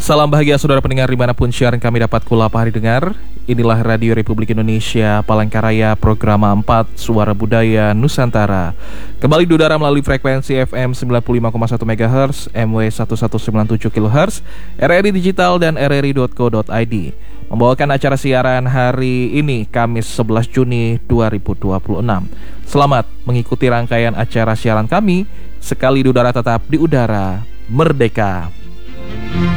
Salam bahagia saudara pendengar dimanapun siaran kami dapat kulapa hari dengar. Inilah Radio Republik Indonesia Palangkaraya, program 4 Suara Budaya Nusantara. Kembali di udara melalui frekuensi FM 95,1 MHz, MW 1197 kHz, RRI Digital dan rri.co.id. Membawakan acara siaran hari ini Kamis 11 Juni 2026. Selamat mengikuti rangkaian acara siaran kami. Sekali di udara tetap di udara merdeka.